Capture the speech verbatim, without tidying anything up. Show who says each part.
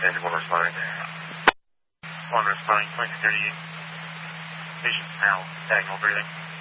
Speaker 1: Sandy one responding.
Speaker 2: One responding, point thirty-eight. Patient's now diagonal breathing.